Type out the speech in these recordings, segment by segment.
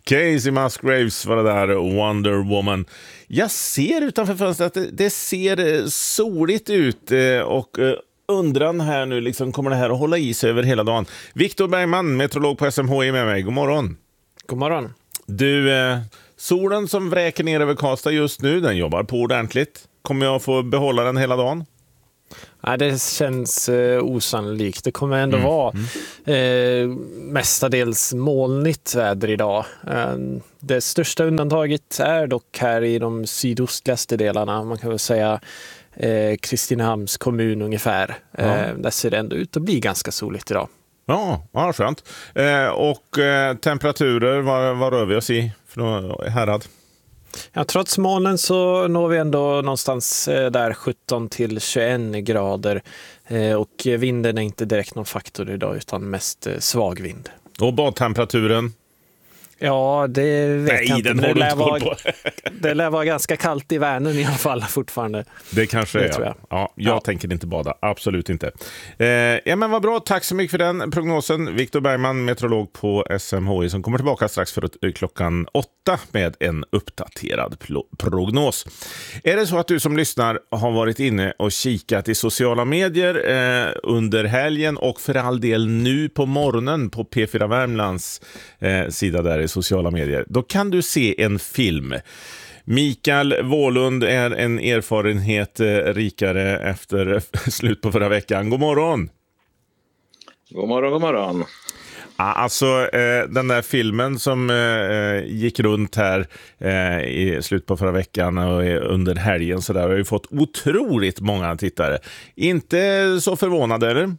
Casey Musgraves var det där, Wonder Woman. Jag ser utanför fönstret att det ser soligt ut och undran här nu, liksom, kommer det här att hålla i sig över hela dagen? Viktor Bergman, meteorolog på SMHI med mig. God morgon. God morgon. Du, solen som vräker ner över Karlstad just nu, den jobbar på ordentligt. Kommer jag få behålla den hela dagen? Nej, det känns osannolikt. Det kommer ändå vara mestadels molnigt väder idag. Det största undantaget är dock här i de sydostligaste delarna. Man kan väl säga Kristinehamns kommun ungefär. Där ser det ändå ut att bli ganska soligt idag. Ja, skönt. Och temperaturer, vad rör vi oss i för härad? Ja, trots molnen så når vi ändå någonstans där 17 till 21 grader och vinden är inte direkt någon faktor idag utan mest svag vind. Och badtemperaturen? Ja, det vet jag inte. Det lär vara ganska kallt i Vänern i alla fall fortfarande. Det kanske det är. Tror jag. Ja, jag tänker inte bada. Absolut inte. Ja, men vad bra. Tack så mycket för den prognosen. Viktor Bergman, meteorolog på SMHI, som kommer tillbaka strax för klockan 8 med en uppdaterad prognos. Är det så att du som lyssnar har varit inne och kikat i sociala medier under helgen och för all del nu på morgonen på P4 Värmlands sida där i sociala medier, då kan du se en film. Mikael Wåhlund är en erfarenhet rikare efter slut på förra veckan. God morgon! God morgon, god morgon. Alltså den där filmen som gick runt här i slut på förra veckan och under helgen så där, har ju fått otroligt många tittare. Inte så förvånade, eller?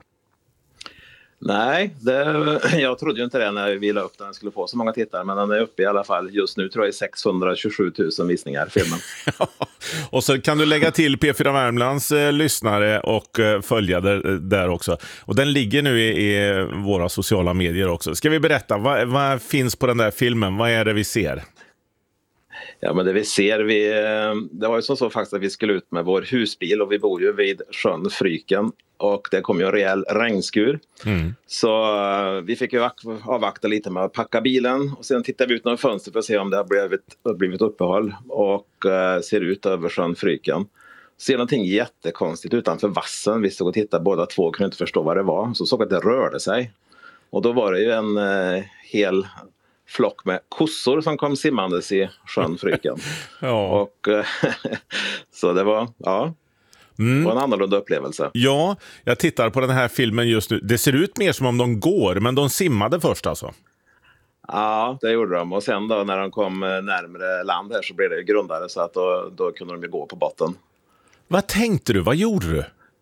Nej, jag trodde ju inte det när vi la upp den skulle få så många tittare, men den är uppe i alla fall just nu tror jag i 627 000 visningar, filmen. Och så kan du lägga till P4 Värmlands lyssnare och följa där också. Och den ligger nu i våra sociala medier också. Ska vi berätta, vad finns på den där filmen? Vad är det vi ser? Ja, men det vi ser, det var ju så faktiskt att vi skulle ut med vår husbil och vi bor ju vid sjön Fryken och det kom ju en rejäl regnskur. Så vi fick ju avvakta lite med att packa bilen och sen tittade vi ut några fönster för att se om det har blivit uppehåll och ser ut över sjön Fryken. Ser någonting jättekonstigt utanför vassen. Vi stod och tittade båda två och kunde inte förstå vad det var. Så såg att det rörde sig och då var det ju en hel flock med kossor som kom simmandes i sjön Fryken. Ja. Och så det var, det var en annorlunda upplevelse. Ja, jag tittar på den här filmen just nu. Det ser ut mer som om de går, men de simmade först alltså. Ja, det gjorde de. Och sen då när de kom närmare land här så blev det grundare så att då kunde de ju gå på botten. Vad tänkte du? Vad gjorde du?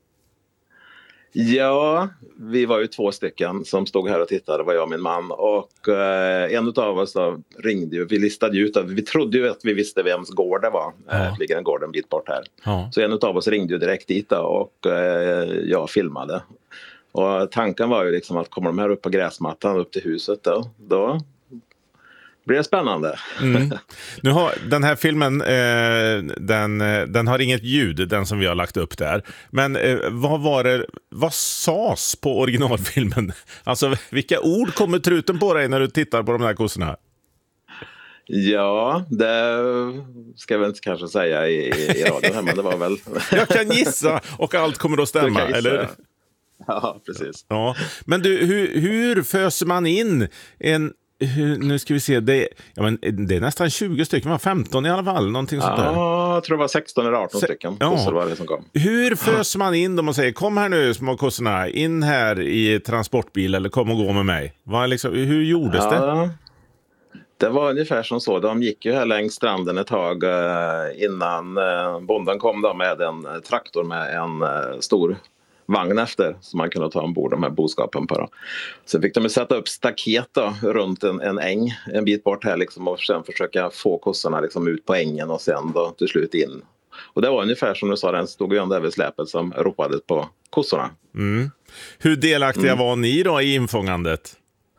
Ja, vi var ju 2 stycken som stod här och tittade, det var jag och min man. Och en av oss då ringde ju, vi listade ut, vi trodde ju att vi visste vems gård det var. Det ligger en gård en bit bort här. Ja. Så en av oss ringde ju direkt dit då, och jag filmade. Och tanken var ju liksom att kommer de här upp på gräsmattan upp till huset då blir det spännande. Nu har den här filmen den har inget ljud, den som vi har lagt upp där. Men vad sades på originalfilmen? Alltså vilka ord kommer truten på dig när du tittar på de här kossorna? Ja, det ska jag väl inte kanske säga i radion här, men det var väl... Jag kan gissa och allt kommer att stämma, eller? Ja, precis. Ja. Men du, hur föser man in nu ska vi se, det är nästan 20 stycken, 15 i alla fall, någonting sånt där. Ja, jag tror det var 16 eller 18 stycken kossor var det som kom. Hur föser man in dem och säger, kom här nu små kossorna, in här i transportbil eller kom och gå med mig? Hur gjordes det? Det var ungefär som så, de gick ju här längs stranden ett tag innan bonden kom då med en traktor med en stor vagn efter som man kunde ta ombord de här boskapen på då. Sen fick de sätta upp staket då, runt en äng en bit bort här liksom, och sen försöka få kossorna liksom ut på ängen och sen då till slut in. Och det var ungefär som du sa, den stod ju ändå över släpet som ropade på kossorna. Hur delaktiga var ni då i infångandet?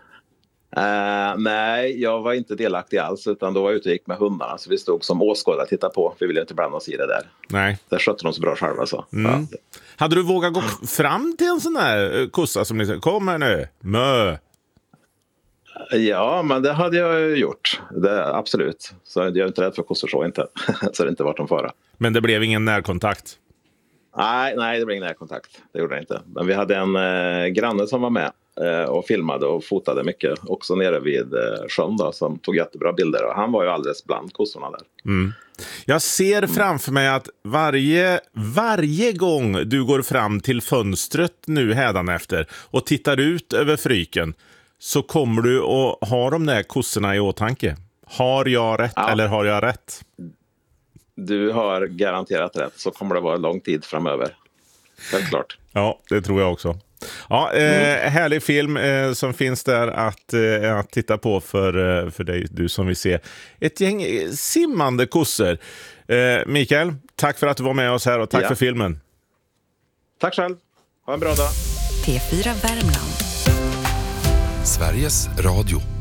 Nej, jag var inte delaktig alls, utan då var jag ute och gick med hundarna, så vi stod som åskådare och tittade på. Vi ville inte blanda oss i det där. Nej. Där skötte de så bra själva så. Ja. Hade du vågat gå fram till en sån här kossa som ni säger, kom här nu, mö? Ja, men det hade jag ju gjort. Absolut. Så jag är inte rädd för kossor så inte. Så det inte varit en fara. Men det blev ingen närkontakt? Nej, det blev ingen närkontakt. Det gjorde det inte. Men vi hade en granne som var med och filmade och fotade mycket. Också nere vid sjön då, som tog jättebra bilder. Och han var ju alldeles bland kossorna där. Mm. Jag ser framför mig att varje gång du går fram till fönstret nu hädanefter och tittar ut över Fryken, så kommer du att ha de där kossorna i åtanke. Har jag rätt eller har jag rätt? Du har garanterat rätt. Så kommer det vara en lång tid framöver. Självklart. Ja, det tror jag också. Ja, härlig film som finns där att titta på för dig, du som vill se ett gäng simmande kossor. Mikael, tack för att du var med oss här och tack för filmen. Tack själv. Ha en bra dag. P4 Värmland. Sveriges Radio.